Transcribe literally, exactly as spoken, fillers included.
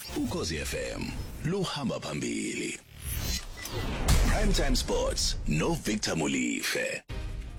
Ukhosi F M luhamba phambili. Primetime Sports no Victor Mulife.